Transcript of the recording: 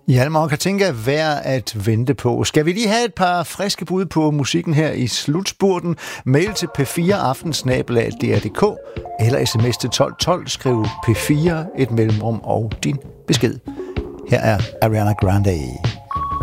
Hjalmar Katinka er værd at vente på. Skal vi lige have et par friske bud på musikken her i slutspurten? Mail til p4aften@dr.dk eller sms til 1212, skriv P4, et mellemrum og din besked. Her er Ariana Grande.